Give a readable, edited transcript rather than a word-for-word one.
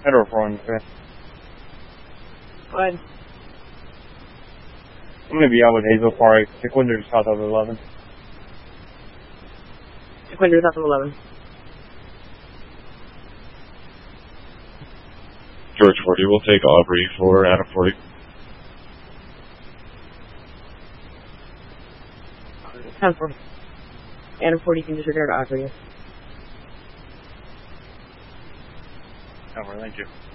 Federal 415. Go ahead. I'm going to be out with Hazel Park, Sequinder south of 11. Sequinder south of 11. George 40 will take Aubrey for Adam 40. Adam 40. Adam 40 can disregard Aubrey. Over, thank you.